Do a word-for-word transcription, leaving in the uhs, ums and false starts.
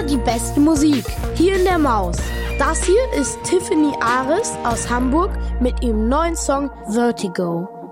Immer die beste Musik, hier in der Maus. Das hier ist Tiffany Ares aus Hamburg mit ihrem neuen Song Vertigo.